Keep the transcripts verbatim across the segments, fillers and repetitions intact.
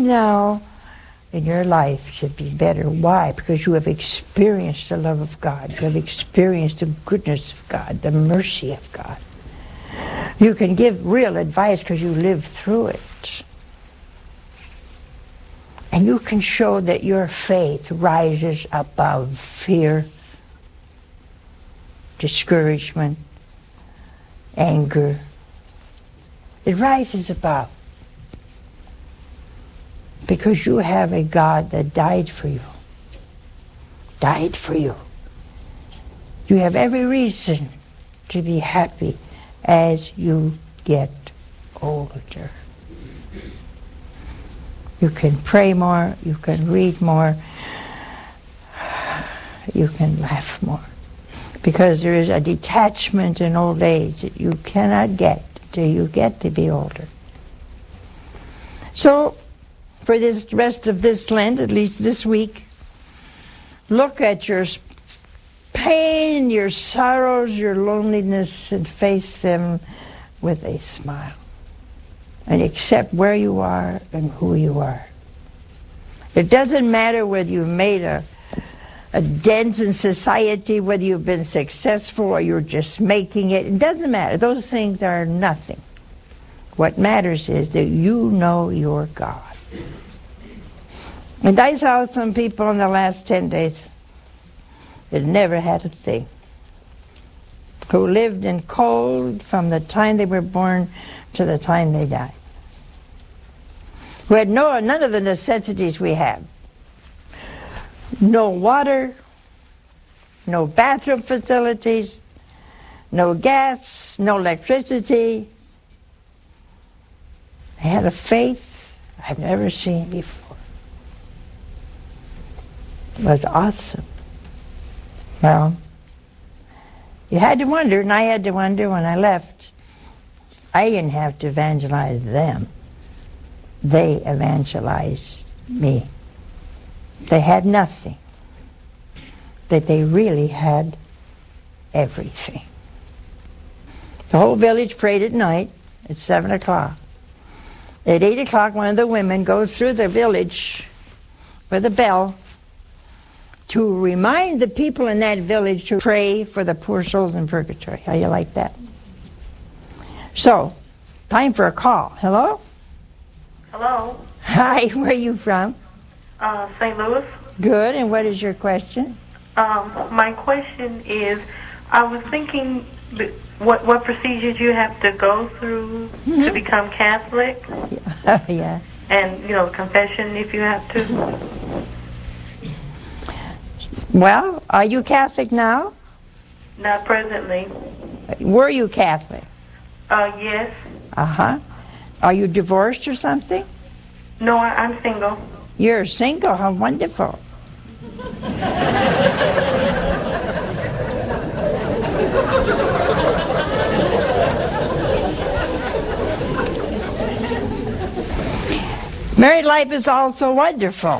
Everything now in your life should be better. Why? Because you have experienced the love of God. You have experienced the goodness of God, the mercy of God. You can give real advice because you lived through it. And you can show that your faith rises above fear, discouragement, anger. It rises above. Because you have a God that died for you. Died for you. You have every reason to be happy as you get older. You can pray more, you can read more, you can laugh more. Because there is a detachment in old age that you cannot get till you get to be older. So, for this rest of this Lent, at least this week, look at your pain, your sorrows, your loneliness, and face them with a smile. And accept where you are and who you are. It doesn't matter whether you've made a, a dent in society, whether you've been successful or you're just making it. It doesn't matter. Those things are nothing. What matters is that you know your God. And I saw some people in the last ten days that never had a thing, who lived in cold from the time they were born to the time they died, who had no, none of the necessities we have. No water, no bathroom facilities, no gas, no electricity. They had a faith I've never seen before. It was awesome. Well, you had to wonder, and I had to wonder when I left. I didn't have to evangelize them. They evangelized me. They had nothing. That they really had everything. The whole village prayed at night at seven o'clock. At eight o'clock, one of the women goes through the village with a bell to remind the people in that village to pray for the poor souls in purgatory. How you like that? So, time for a call. Hello? Hello. Hi, where are you from? Uh, Saint Louis. Good, and what is your question? Um, my question is, I was thinking that what what procedures you have to go through mm-hmm. to become Catholic. Yeah. yeah. And, you know, confession if you have to. Well, are you Catholic now? Not presently. Were you Catholic? Uh, yes. Uh-huh. Are you divorced or something? No, I, I'm single. You're single? How wonderful. Married life is also wonderful.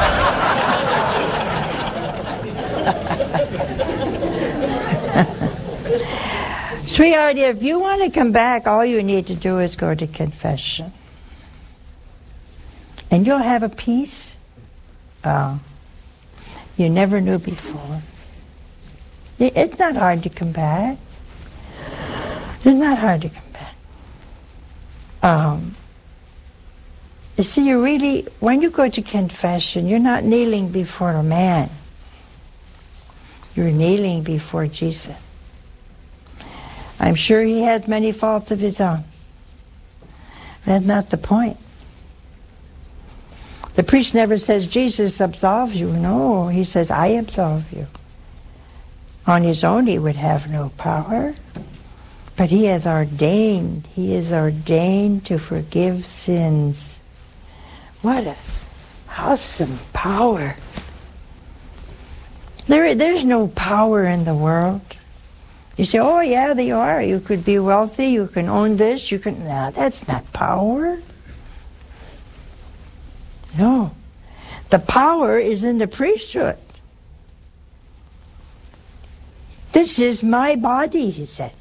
Sweetheart, if you want to come back, all you need to do is go to confession. And you'll have a peace uh, you never knew before. It, it's not hard to come back. It's not hard to come back. Um, you see, you really, when you go to confession, you're not kneeling before a man. You're kneeling before Jesus. I'm sure he has many faults of his own. That's not the point. The priest never says, Jesus absolves you. No, he says, I absolve you. On his own, he would have no power. But he has ordained, he is ordained to forgive sins. What a awesome power. There, there's no power in the world. You say, oh yeah, they are. You could be wealthy, you can own this, you can... No, that's not power. No. The power is in the priesthood. This is my body, he says.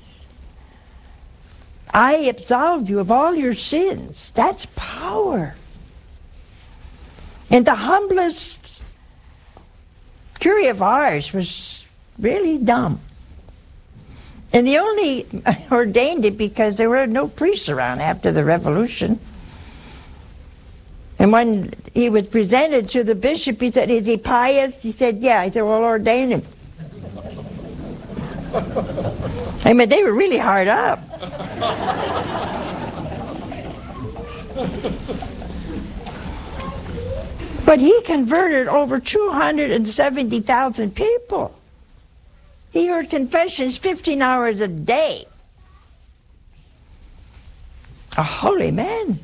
I absolve you of all your sins. That's power. And the humblest curie of ours was really dumb. And they only ordained it because there were no priests around after the revolution. And when he was presented to the bishop, he said, "Is he pious?" He said, "Yeah." He said, "Well, ordain him." I mean, they were really hard up. But he converted over two hundred seventy thousand people. He heard confessions fifteen hours a day. A holy man.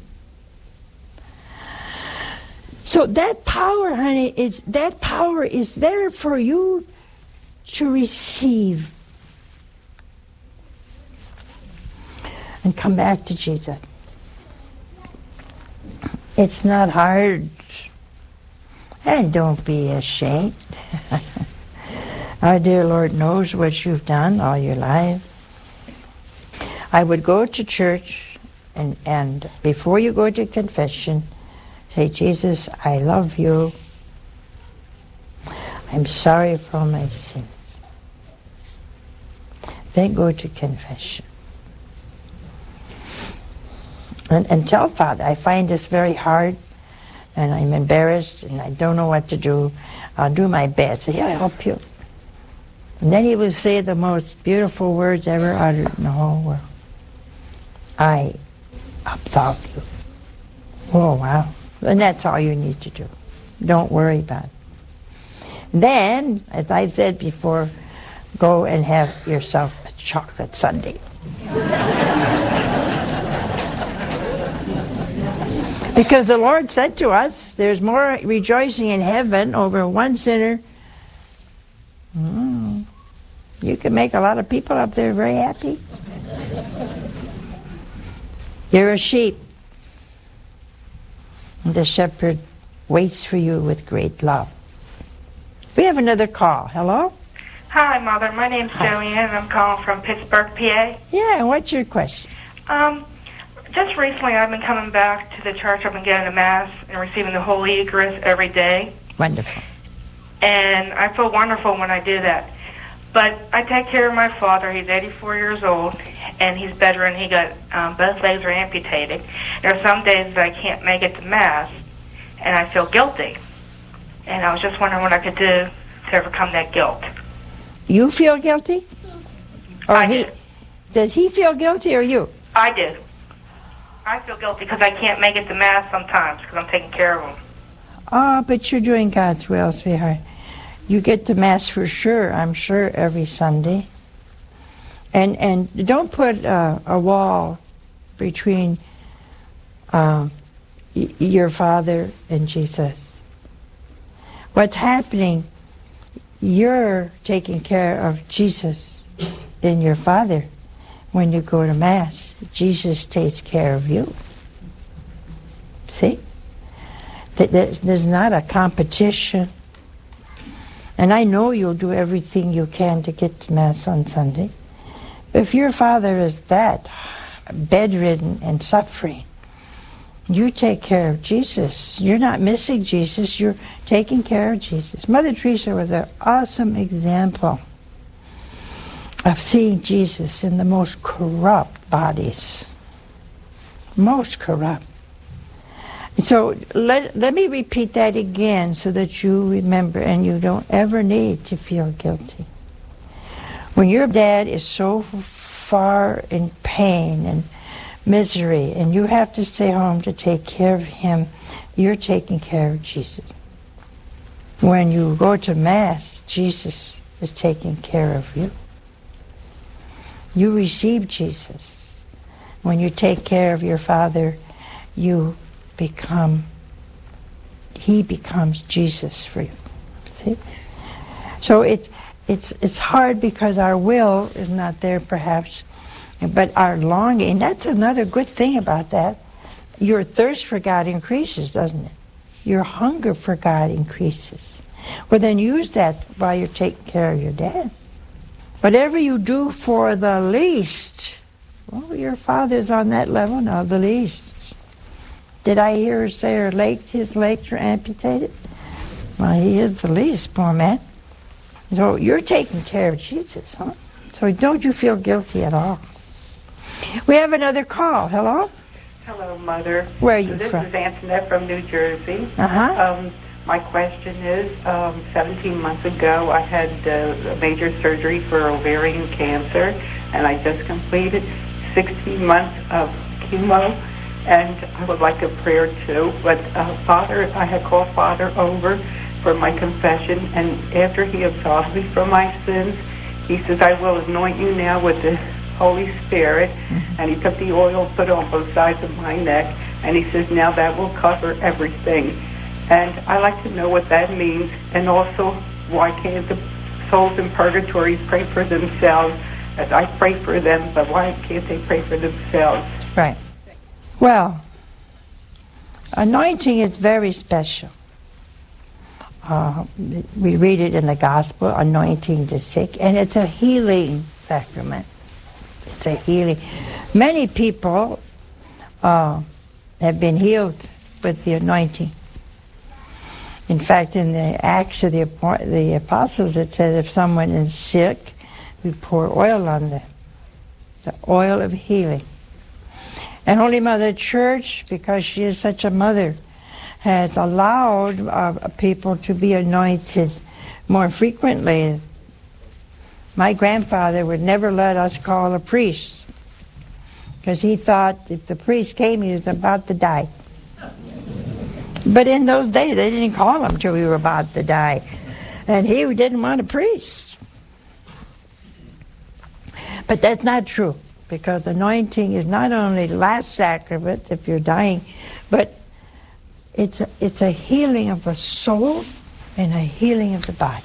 So that power, honey, is that power is there for you to receive. And come back to Jesus. It's not hard. And don't be ashamed. Our dear Lord knows what you've done all your life. I would go to church, and, and before you go to confession, say, "Jesus, I love you. I'm sorry for my sins." Then go to confession. And, and tell Father, "I find this very hard, and I'm embarrassed, and I don't know what to do. I'll do my best." Say, "I'll help you." And then he will say the most beautiful words ever uttered in the whole world. "I absolve you." Oh, wow. And that's all you need to do. Don't worry about it. Then, as I've said before, go and have yourself a chocolate sundae. Because the Lord said to us, there's more rejoicing in heaven over one sinner. Mm, you can make a lot of people up there very happy. You're a sheep. And the shepherd waits for you with great love. We have another call. Hello? Hi, Mother. My name's Hi. Joanne, and I'm calling from Pittsburgh, P A. Yeah, what's your question? Um, just recently I've been coming back to the church. I've been going to Mass and receiving the Holy Eucharist every day. Wonderful. And I feel wonderful when I do that. But I take care of my father. He's eighty-four years old, and he's bedridden. He got, um, both legs are amputated. There are some days that I can't make it to Mass, and I feel guilty. And I was just wondering what I could do to overcome that guilt. You feel guilty? Or I he? do. Does he feel guilty or you? I do. I feel guilty because I can't make it to Mass sometimes because I'm taking care of him. Oh, but you're doing God's will, sweetheart. You get to Mass for sure, I'm sure, every Sunday. And and don't put uh, a wall between uh, y- your Father and Jesus. What's happening, you're taking care of Jesus and your Father. When you go to Mass, Jesus takes care of you. See? There's not a competition. And I know you'll do everything you can to get to Mass on Sunday. But if your father is that bedridden and suffering, you take care of Jesus. You're not missing Jesus, you're taking care of Jesus. Mother Teresa was an awesome example of seeing Jesus in the most corrupt bodies. Most corrupt. And so let, let me repeat that again so that you remember and you don't ever need to feel guilty. When your dad is so far in pain and misery and you have to stay home to take care of him, you're taking care of Jesus. When you go to Mass, Jesus is taking care of you. You receive Jesus. When you take care of your Father, you become, he becomes Jesus for you. See? So it, it's, it's hard because our will is not there perhaps, but our longing, that's another good thing about that. Your thirst for God increases, doesn't it? Your hunger for God increases. Well, then use that while you're taking care of your dad. Whatever you do for the least, well, your Father's on that level now, the least. Did I hear her say her legs, his legs are amputated? Well, he is the least, poor man. So you're taking care of Jesus, huh? So don't you feel guilty at all. We have another call. Hello? Hello, Mother. Where are you this from? This is Antoinette from New Jersey. Uh-huh. Um, my question is, um, seventeen months ago, I had uh, major surgery for ovarian cancer, and I just completed sixteen months of chemo, and I would like a prayer too. But uh, Father, I had called Father over for my confession, and after he absolved me from my sins, he says, I will anoint you now with the Holy Spirit, mm-hmm. and he took the oil, put it on both sides of my neck, and he says, now that will cover everything. And I like to know what that means, and also why can't the souls in purgatory pray for themselves, as I pray for them, but why can't they pray for themselves? Right. Well, anointing is very special. Uh, we read it in the gospel, anointing the sick, and it's a healing sacrament. It's a healing. Many people uh, have been healed with the anointing. In fact, in the Acts of the, the Apostles, it says if someone is sick, we pour oil on them, the oil of healing. And Holy Mother Church, because she is such a mother, has allowed uh, people to be anointed more frequently. My grandfather would never let us call a priest because he thought if the priest came, he was about to die. But in those days, they didn't call him till we were about to die. And he didn't want a priest. But that's not true, because anointing is not only the last sacrament if you're dying, but It's a, it's a healing of the soul and a healing of the body.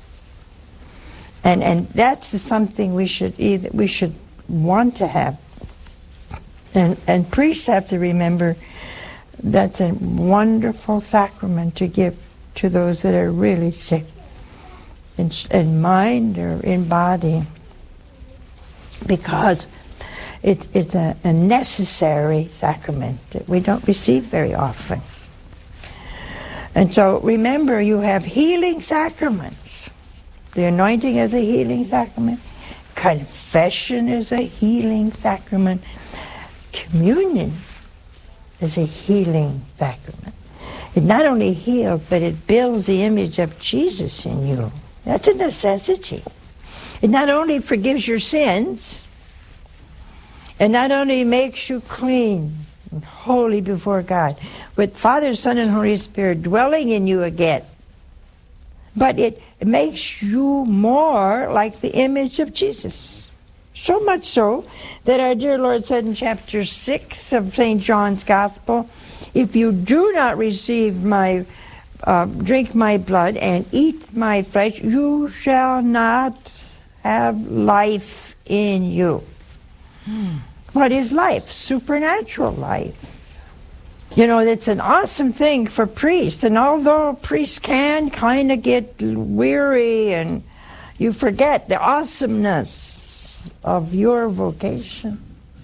And and that's something we should either we should want to have. And and priests have to remember that's a wonderful sacrament to give to those that are really sick in, in mind or in body, because it, it's a, a necessary sacrament that we don't receive very often. And so remember, you have healing sacraments. The anointing is a healing sacrament. Confession is a healing sacrament. Communion is a healing sacrament. It not only heals, but it builds the image of Jesus in you. That's a necessity. It not only forgives your sins, it not only makes you clean and holy before God, with Father, Son, and Holy Spirit dwelling in you again, but it makes you more like the image of Jesus. So much so that our dear Lord said in chapter six of Saint John's Gospel, if you do not receive my, uh, drink my blood and eat my flesh, you shall not have life in you. Hmm. What is life? Supernatural life. You know, it's an awesome thing for priests, and although priests can kind of get weary and you forget the awesomeness of your vocation.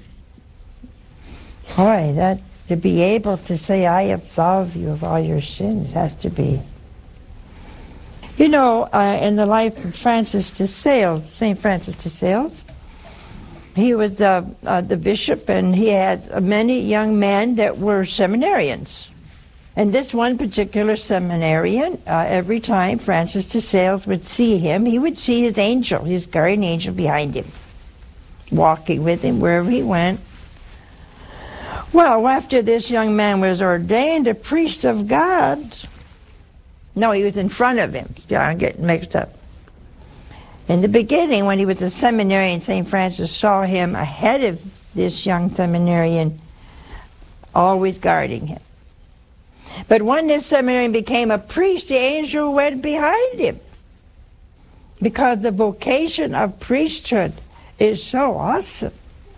Boy, that to be able to say, I absolve you of all your sins, has to be. You know, uh, in the life of Francis de Sales, Saint Francis de Sales, he was uh, uh, the bishop, and he had uh, many young men that were seminarians. And this one particular seminarian, uh, every time Francis de Sales would see him, he would see his angel, his guardian angel behind him, walking with him wherever he went. Well, after this young man was ordained a priest of God, no, he was in front of him. Yeah, I'm getting mixed up. In the beginning, when he was a seminarian, Saint Francis saw him ahead of this young seminarian, always guarding him. But when this seminarian became a priest, the angel went behind him, because the vocation of priesthood is so awesome.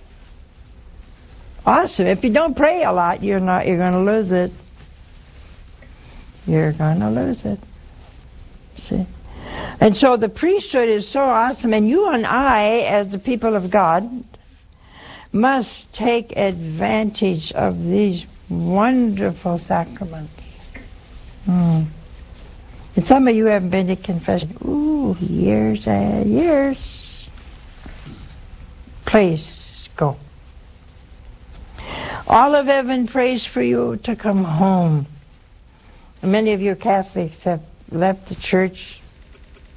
Awesome. If you don't pray a lot, you're not. You're going to lose it. You're going to lose it. See. And so the priesthood is so awesome, and you and I, as the people of God, must take advantage of these Wonderful sacraments. Mm. And some of you haven't been to confession. Ooh, years and years. Please go. All of heaven prays for you to come home. Many of you Catholics have left the church